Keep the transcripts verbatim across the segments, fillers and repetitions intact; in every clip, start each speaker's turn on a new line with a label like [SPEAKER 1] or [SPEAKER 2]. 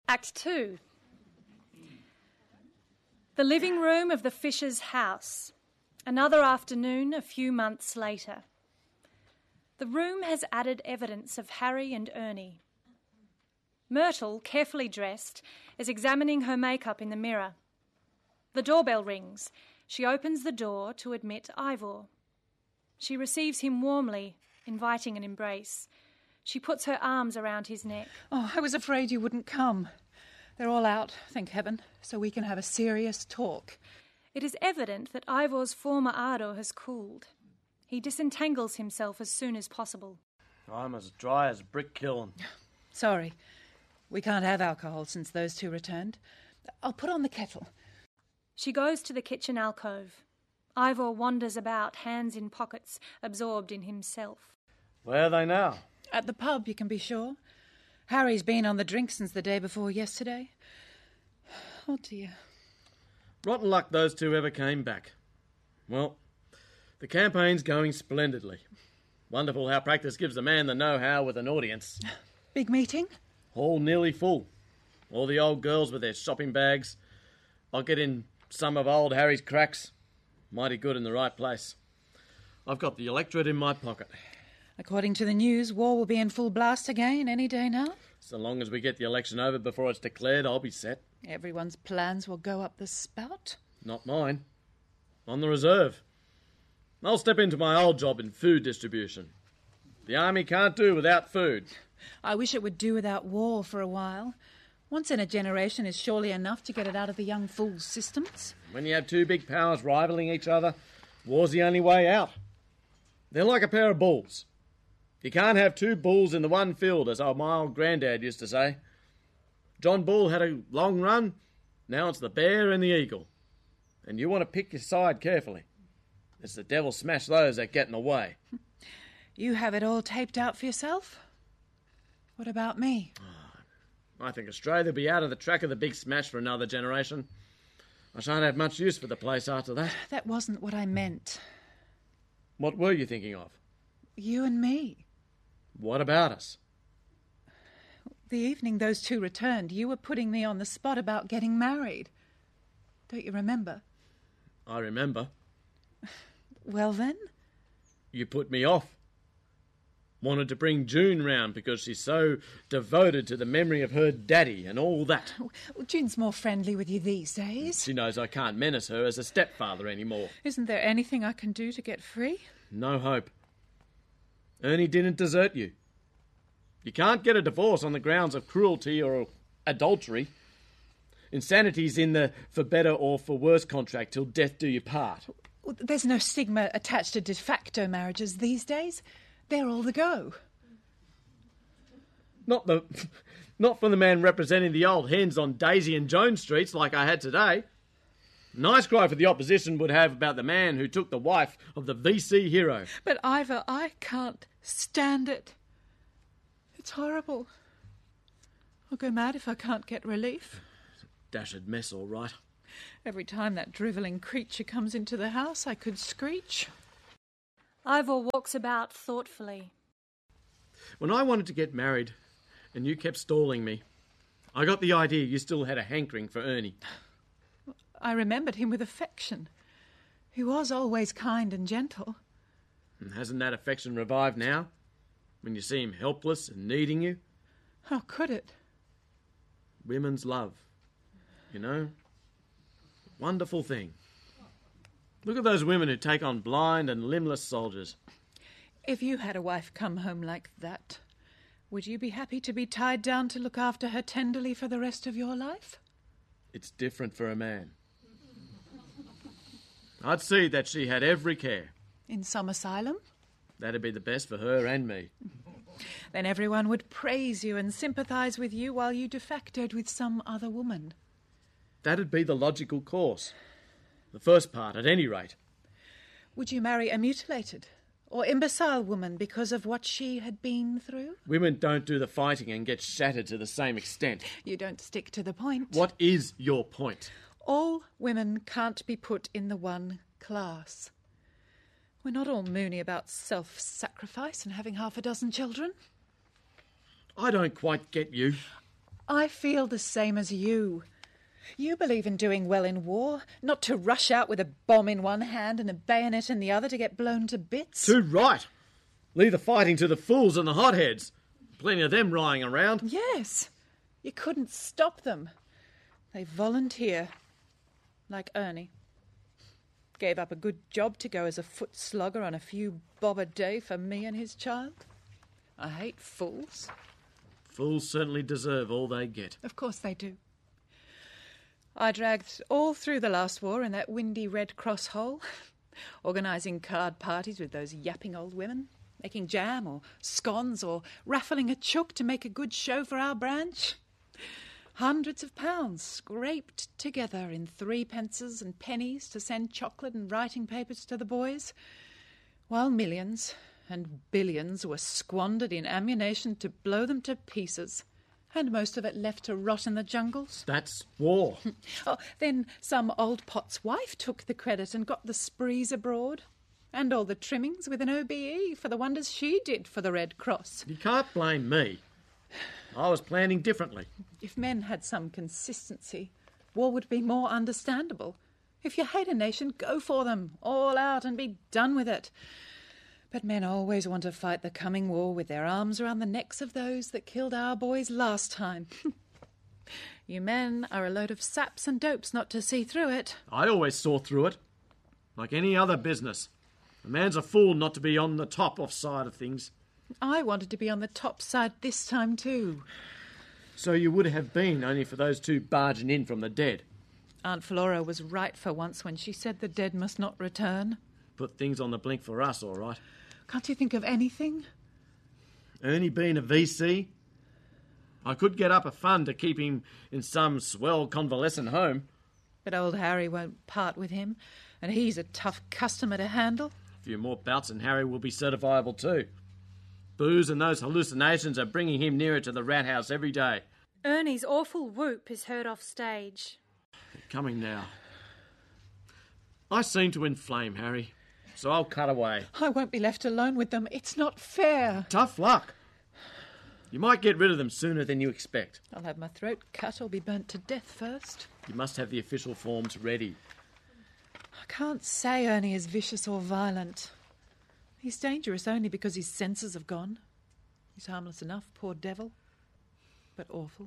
[SPEAKER 1] Act two. The living room of the Fishers' house. Another afternoon a few months later. The room has added evidence of Harry and Ernie. Myrtle, carefully dressed, is examining her makeup in the mirror. The doorbell rings. She opens the door to admit Ivor. She receives him warmly, inviting an embrace. She puts her arms around his neck.
[SPEAKER 2] Oh, I was afraid you wouldn't come. They're all out, thank heaven, so we can have a serious talk.
[SPEAKER 1] It is evident that Ivor's former ardour has cooled. He disentangles himself as soon as possible.
[SPEAKER 3] I'm as dry as a brick kiln.
[SPEAKER 2] Sorry, we can't have alcohol since those two returned. I'll put on the kettle.
[SPEAKER 1] She goes to the kitchen alcove. Ivor wanders about, hands in pockets, absorbed in himself.
[SPEAKER 3] Where are they now?
[SPEAKER 2] At the pub, you can be sure. Harry's been on the drink since the day before yesterday. Oh, dear.
[SPEAKER 3] Rotten luck those two ever came back. Well, the campaign's going splendidly. Wonderful how practice gives a man the know-how with an audience.
[SPEAKER 2] Big meeting?
[SPEAKER 3] All nearly full. All the old girls with their shopping bags. I'll get in some of old Harry's cracks. Mighty good in the right place. I've got the electorate in my pocket.
[SPEAKER 2] According to the news, war will be in full blast again any day now.
[SPEAKER 3] So long as we get the election over before it's declared, I'll be set.
[SPEAKER 2] Everyone's plans will go up the spout.
[SPEAKER 3] Not mine. On the reserve. I'll step into my old job in food distribution. The army can't do without food.
[SPEAKER 2] I wish it would do without war for a while. Once in a generation is surely enough to get it out of the young fools' systems.
[SPEAKER 3] When you have two big powers rivaling each other, war's the only way out. They're like a pair of bulls. You can't have two bulls in the one field, as old my old granddad used to say. John Bull had a long run, now it's the bear and the eagle. And you want to pick your side carefully. It's the devil smash those that get in the way.
[SPEAKER 2] You have it all taped out for yourself? What about me?
[SPEAKER 3] I think Australia will be out of the track of the big smash for another generation. I shan't have much use for the place after that.
[SPEAKER 2] That wasn't what I meant.
[SPEAKER 3] What were you thinking of?
[SPEAKER 2] You and me.
[SPEAKER 3] What about us?
[SPEAKER 2] The evening those two returned, you were putting me on the spot about getting married. Don't you remember?
[SPEAKER 3] I remember.
[SPEAKER 2] Well then?
[SPEAKER 3] You put me off. Wanted to bring June round because she's so devoted to the memory of her daddy and all that.
[SPEAKER 2] Well, June's more friendly with you these days.
[SPEAKER 3] She knows I can't menace her as a stepfather anymore.
[SPEAKER 2] Isn't there anything I can do to get free?
[SPEAKER 3] No hope. Ernie didn't desert you. You can't get a divorce on the grounds of cruelty or adultery. Insanity's in the for better or for worse contract till death do you part.
[SPEAKER 2] Well, there's no stigma attached to de facto marriages these days. They're all the go.
[SPEAKER 3] Not the, not from the man representing the old hens on Daisy and Jones streets like I had today. Nice cry for the opposition would have about the man who took the wife of the V C hero.
[SPEAKER 2] But Ivor, I can't stand it. It's horrible. I'll go mad if I can't get relief.
[SPEAKER 3] Dashed mess, all right.
[SPEAKER 2] Every time that drivelling creature comes into the house, I could screech.
[SPEAKER 1] Ivor walks about thoughtfully.
[SPEAKER 3] When I wanted to get married and you kept stalling me, I got the idea you still had a hankering for Ernie.
[SPEAKER 2] I remembered him with affection. He was always kind and gentle.
[SPEAKER 3] And hasn't that affection revived now? When you see him helpless and needing you?
[SPEAKER 2] How could it?
[SPEAKER 3] Women's love. You know? Wonderful thing. Look at those women who take on blind and limbless soldiers.
[SPEAKER 2] If you had a wife come home like that, would you be happy to be tied down to look after her tenderly for the rest of your life?
[SPEAKER 3] It's different for a man. I'd see that she had every care.
[SPEAKER 2] In some asylum?
[SPEAKER 3] That'd be the best for her and me.
[SPEAKER 2] Then everyone would praise you and sympathise with you while you de factoed with some other woman.
[SPEAKER 3] That'd be the logical course. The first part, at any rate.
[SPEAKER 2] Would you marry a mutilated or imbecile woman because of what she had been through?
[SPEAKER 3] Women don't do the fighting and get shattered to the same extent.
[SPEAKER 2] You don't stick to the point.
[SPEAKER 3] What is your point?
[SPEAKER 2] All women can't be put in the one class. We're not all moony about self-sacrifice and having half a dozen children.
[SPEAKER 3] I don't quite get you.
[SPEAKER 2] I feel the same as you. You believe in doing well in war, not to rush out with a bomb in one hand and a bayonet in the other to get blown to bits.
[SPEAKER 3] Too right. Leave the fighting to the fools and the hotheads. Plenty of them lying around.
[SPEAKER 2] Yes. You couldn't stop them. They volunteer. Like Ernie. Gave up a good job to go as a foot slogger on a few bob a day for me and his child. I hate fools.
[SPEAKER 3] Fools certainly deserve all they get.
[SPEAKER 2] Of course they do. I dragged all through the last war in that windy Red Cross hole, organising card parties with those yapping old women, making jam or scones or raffling a chook to make a good show for our branch. Hundreds of pounds scraped together in threepences and pennies to send chocolate and writing papers to the boys, while millions and billions were squandered in ammunition to blow them to pieces, and most of it left to rot in the jungles.
[SPEAKER 3] That's war.
[SPEAKER 2] Oh, then some old pot's wife took the credit and got the sprees abroad, and all the trimmings with an O B E for the wonders she did for the Red Cross.
[SPEAKER 3] You can't blame me. I was planning differently.
[SPEAKER 2] If men had some consistency, war would be more understandable. If you hate a nation, go for them, all out, and be done with it. But men always want to fight the coming war with their arms around the necks of those that killed our boys last time. You men are a load of saps and dopes not to see through it.
[SPEAKER 3] I always saw through it. Like any other business. A man's a fool not to be on the top off side of things.
[SPEAKER 2] I wanted to be on the top side this time too.
[SPEAKER 3] So you would have been, only for those two barging in from the dead.
[SPEAKER 2] Aunt Flora was right for once when she said the dead must not return.
[SPEAKER 3] Put things on the blink for us, all right.
[SPEAKER 2] Can't you think of anything?
[SPEAKER 3] Ernie being a V C? I could get up a fund to keep him in some swell convalescent home.
[SPEAKER 2] But old Harry won't part with him, and he's a tough customer to handle.
[SPEAKER 3] A few more bouts and Harry will be certifiable too. Booze and those hallucinations are bringing him nearer to the rat house every day.
[SPEAKER 1] Ernie's awful whoop is heard off stage.
[SPEAKER 3] Coming now. I seem to inflame Harry, so I'll cut away.
[SPEAKER 2] I won't be left alone with them. It's not fair.
[SPEAKER 3] Tough luck. You might get rid of them sooner than you expect.
[SPEAKER 2] I'll have my throat cut or be burnt to death first.
[SPEAKER 3] You must have the official forms ready.
[SPEAKER 2] I can't say Ernie is vicious or violent. He's dangerous only because his senses have gone. He's harmless enough, poor devil. But awful.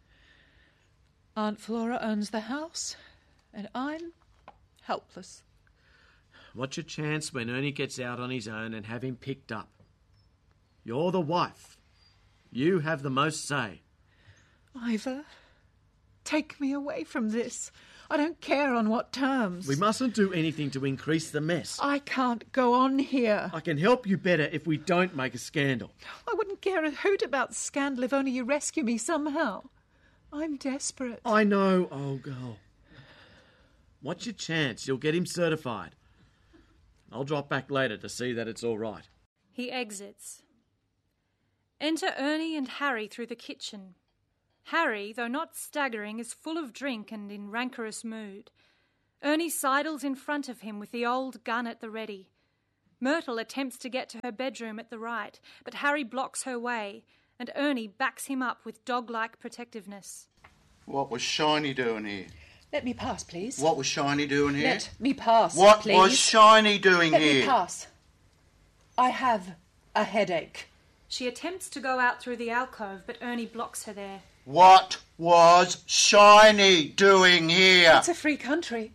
[SPEAKER 2] Aunt Flora owns the house, and I'm helpless.
[SPEAKER 3] What's your chance when Ernie gets out on his own and have him picked up? You're the wife. You have the most say.
[SPEAKER 2] Ivor, take me away from this. I don't care on what terms.
[SPEAKER 3] We mustn't do anything to increase the mess.
[SPEAKER 2] I can't go on here.
[SPEAKER 3] I can help you better if we don't make a scandal.
[SPEAKER 2] I wouldn't care a hoot about scandal if only you rescue me somehow. I'm desperate.
[SPEAKER 3] I know, old girl. What's your chance? You'll get him certified. I'll drop back later to see that it's all right.
[SPEAKER 1] He exits. Enter Ernie and Harry through the kitchen. Harry, though not staggering, is full of drink and in rancorous mood. Ernie sidles in front of him with the old gun at the ready. Myrtle attempts to get to her bedroom at the right, but Harry blocks her way, and Ernie backs him up with dog-like protectiveness.
[SPEAKER 4] What was Shiny doing here?
[SPEAKER 2] Let me pass, please.
[SPEAKER 4] What was Shiny doing here?
[SPEAKER 2] Let me pass,
[SPEAKER 4] What
[SPEAKER 2] please.
[SPEAKER 4] was Shiny doing
[SPEAKER 2] Let
[SPEAKER 4] here?
[SPEAKER 2] me pass. I have a headache.
[SPEAKER 1] She attempts to go out through the alcove, but Ernie blocks her there.
[SPEAKER 4] What was Shiny doing here?
[SPEAKER 2] It's a free country.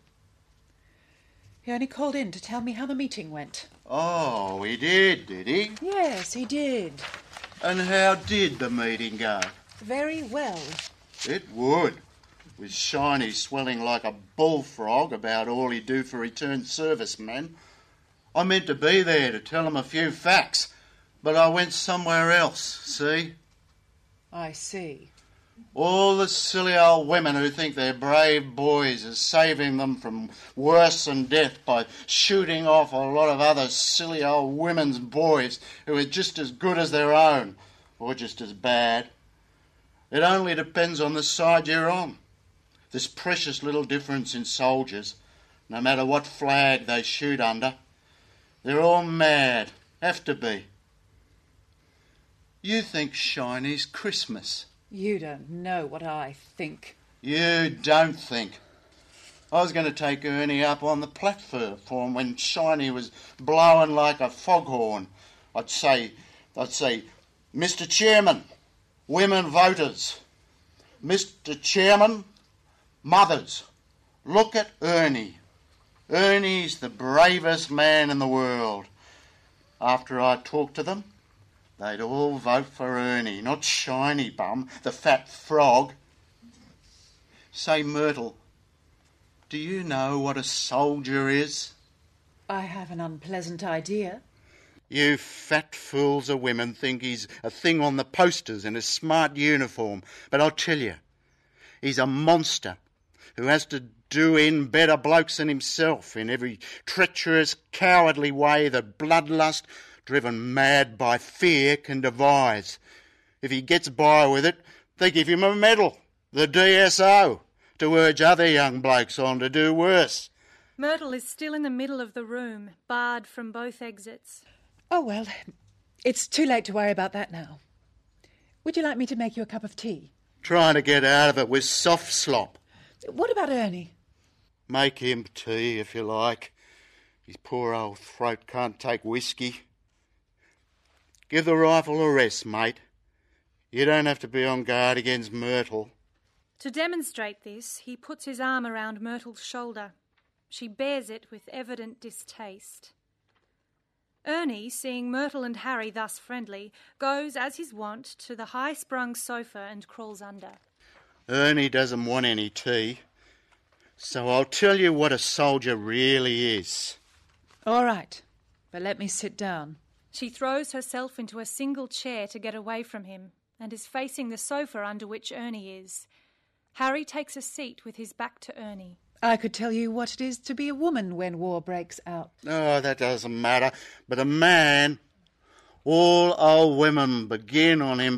[SPEAKER 2] He only called in to tell me how the meeting went.
[SPEAKER 4] Oh, he did, did he?
[SPEAKER 2] Yes, he did.
[SPEAKER 4] And how did the meeting go?
[SPEAKER 2] Very well.
[SPEAKER 4] It would, with Shiny swelling like a bullfrog about all he'd do for returned servicemen. I meant to be there to tell him a few facts, but I went somewhere else, see?
[SPEAKER 2] I see.
[SPEAKER 4] All the silly old women who think their brave boys are saving them from worse than death by shooting off a lot of other silly old women's boys who are just as good as their own, or just as bad. It only depends on the side you're on. There's precious little difference in soldiers, no matter what flag they shoot under. They're all mad, have to be. You think Shiny's Christmas.
[SPEAKER 2] You don't know what I think.
[SPEAKER 4] You don't think. I was going to take Ernie up on the platform when Shiny was blowing like a foghorn. I'd say, I'd say, Mister Chairman, women voters. Mister Chairman, mothers, look at Ernie. Ernie's the bravest man in the world. After I talked to them, they'd all vote for Ernie, not Shiny Bum, the fat frog. Say, Myrtle, do you know what a soldier is?
[SPEAKER 2] I have an unpleasant idea.
[SPEAKER 4] You fat fools of women think he's a thing on the posters in a smart uniform, but I'll tell you, he's a monster who has to do in better blokes than himself in every treacherous, cowardly way that bloodlust, driven mad by fear, can devise. If he gets by with it, they give him a medal, the D S O, to urge other young blokes on to do worse.
[SPEAKER 1] Myrtle is still in the middle of the room, barred from both exits.
[SPEAKER 2] Oh, well, it's too late to worry about that now. Would you like me to make you a cup of tea?
[SPEAKER 4] Trying to get out of it with soft slop.
[SPEAKER 2] What about Ernie?
[SPEAKER 4] Make him tea, if you like. His poor old throat can't take whiskey. Give the rifle a rest, mate. You don't have to be on guard against Myrtle.
[SPEAKER 1] To demonstrate this, he puts his arm around Myrtle's shoulder. She bears it with evident distaste. Ernie, seeing Myrtle and Harry thus friendly, goes, as his wont, to the high-sprung sofa and crawls under.
[SPEAKER 4] Ernie doesn't want any tea, so I'll tell you what a soldier really is.
[SPEAKER 2] All right, but let me sit down.
[SPEAKER 1] She throws herself into a single chair to get away from him and is facing the sofa under which Ernie is. Harry takes a seat with his back to Ernie.
[SPEAKER 2] I could tell you what it is to be a woman when war breaks out.
[SPEAKER 4] Oh, that doesn't matter. But a man, all old women begin on him